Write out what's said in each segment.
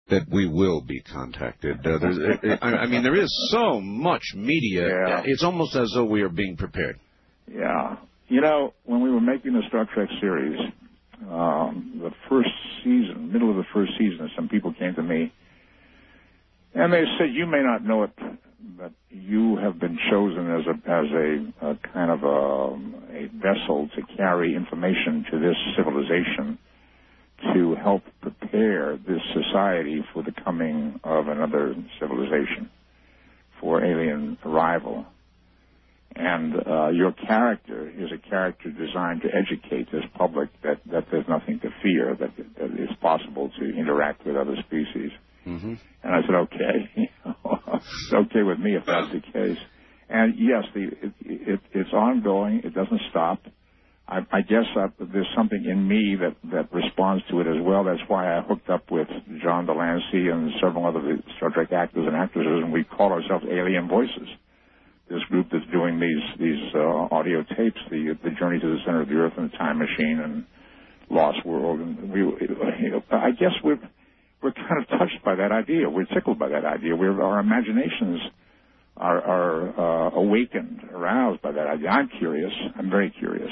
that we will be contacted. I mean, there is so much media. Yeah. It's almost as though we are being prepared. Yeah. You know, when we were making the Star Trek series, the first season, middle of the first season, some people came to me, and they said, you may not know it, but you have been chosen as a kind of a vessel to carry information to this civilization to help prepare this society for the coming of another civilization, for alien arrival. And your character is a character designed to educate this public that there's nothing to fear, that it's possible to interact with other species. Mm-hmm. And I said, okay, it's okay with me if that's the case. And yes, it's ongoing. It doesn't stop. I guess there's something in me that responds to it as well. That's why I hooked up with John Delancey and several other Star Trek actors and actresses, and we call ourselves Alien Voices. This group that's doing these audio tapes, the Journey to the Center of the Earth and the Time Machine and Lost World, and I guess we're kind of touched by that idea. We're tickled by that idea. Our imaginations are awakened, aroused by that idea. I'm curious. I'm very curious.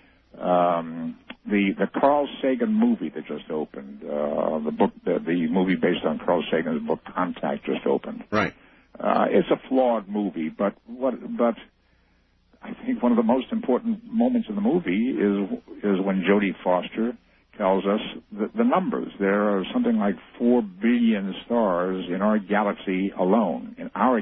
The Carl Sagan movie that just opened, the movie based on Carl Sagan's book Contact just opened. Right. It's a flawed movie, but I think one of the most important moments in the movie is when Jodie Foster tells us the numbers. There are something like 4 billion stars in our galaxy alone.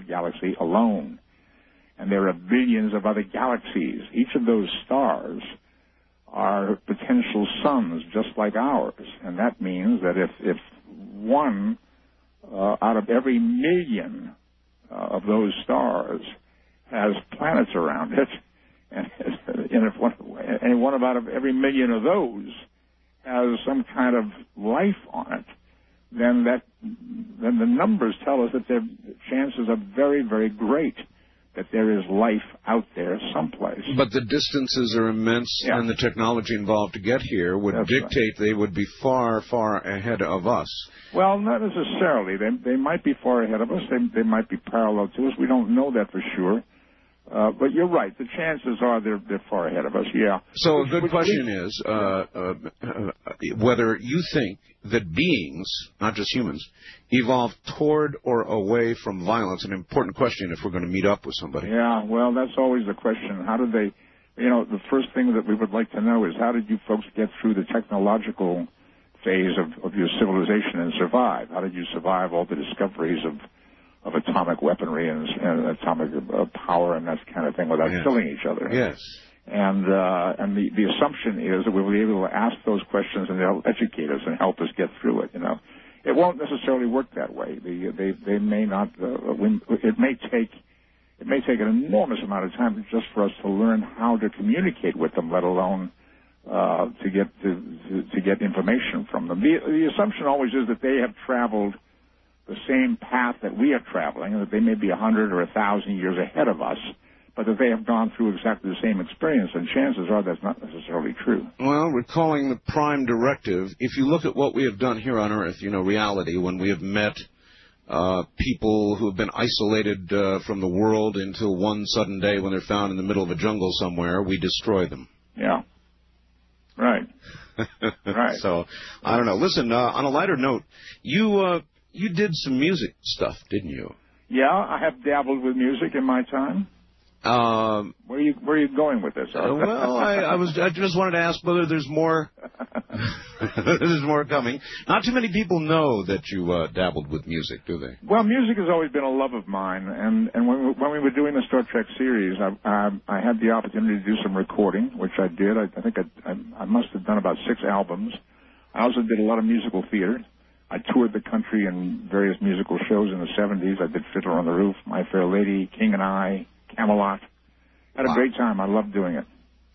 And there are billions of other galaxies. Each of those stars are potential suns just like ours. And that means that if one out of every million of those stars has planets around it, and if one out of every million of those has some kind of life on it, then the numbers tell us that the chances are very, very great that there is life out there someplace. But the distances are immense, and the technology involved to get here would dictate they would be far, far ahead of us. Well, not necessarily. They might be far ahead of us. They might be parallel to us. We don't know that for sure. But you're right. The chances are they're far ahead of us, yeah. So a good question is whether you think that beings, not just humans, evolve toward or away from violence. An important question if we're going to meet up with somebody. Yeah, well, that's always the question. How did they, the first thing that we would like to know is how did you folks get through the technological phase of your civilization and survive? How did you survive all the discoveries of atomic weaponry and atomic power and that kind of thing without killing each other? Yes. And the assumption is that we will be able to ask those questions and they'll educate us and help us get through it. It won't necessarily work that way. They may not. It may take an enormous amount of time just for us to learn how to communicate with them, let alone to get information from them. The assumption always is that they have traveled the same path that we are traveling, and that they may be 100 or 1,000 years ahead of us, but that they have gone through exactly the same experience, and chances are that's not necessarily true. Well, recalling the prime directive, if you look at what we have done here on Earth, reality, when we have met people who have been isolated from the world until one sudden day when they're found in the middle of a jungle somewhere, we destroy them. Yeah. Right. Right. So, I don't know. Listen, on a lighter note, you did some music stuff, didn't you? Yeah, I have dabbled with music in my time. Where are you going with this? Well, I just wanted to ask whether there's more. There's more coming. Not too many people know that you dabbled with music, do they? Well, music has always been a love of mine, and when we were doing the Star Trek series, I had the opportunity to do some recording, which I did. I think I must have done about 6 albums. I also did a lot of musical theater. I toured the country in various musical shows in the 70s. I did Fiddler on the Roof, My Fair Lady, King and I, Camelot. Had a great time. I loved doing it.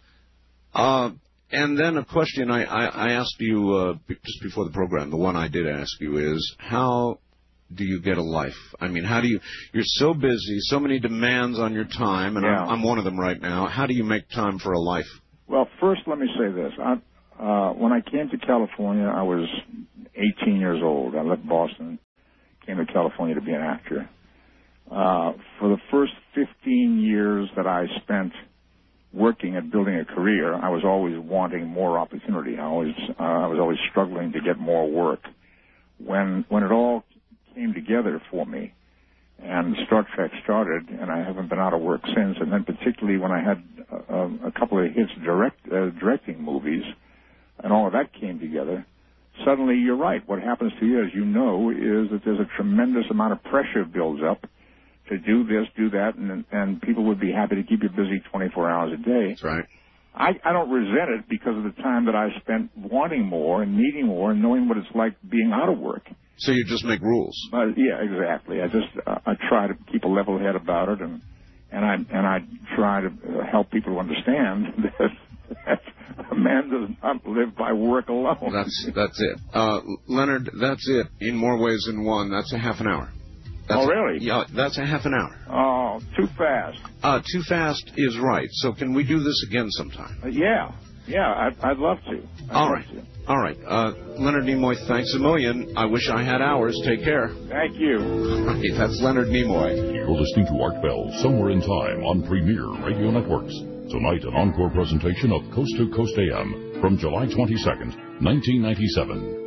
And then a question I asked you just before the program, the one I did ask you is, how do you get a life? I mean, you're so busy, so many demands on your time, and I'm one of them right now. How do you make time for a life? Well, first let me say this. When I came to California, I was 18 years old. I left Boston, came to California to be an actor. For the first 15 years that I spent working at building a career, I was always wanting more opportunity. I was always struggling to get more work. When it all came together for me, and Star Trek started, and I haven't been out of work since, and then particularly when I had a couple of hits directing movies, and all of that came together, suddenly you're right. What happens to you, as you know, is that there's a tremendous amount of pressure builds up to do this, do that, and people would be happy to keep you busy 24 hours a day. That's right. I don't resent it because of the time that I spent wanting more and needing more and knowing what it's like being out of work. So you just make rules. Yeah, exactly. I try to keep a level head about it, and I try to help people to understand that a man does not live by work alone. That's it. Leonard, that's it. In more ways than one, that's a half an hour. Really? Yeah, that's a half an hour. Oh, too fast. Too fast is right. So can we do this again sometime? Yeah, I'd love to. All right. Leonard Nimoy, thanks a million. I wish I had hours. Take care. Thank you. Right, that's Leonard Nimoy. You're listening to Art Bell, Somewhere in Time, on Premier Radio Networks. Tonight, an encore presentation of Coast to Coast AM from July 22nd, 1997.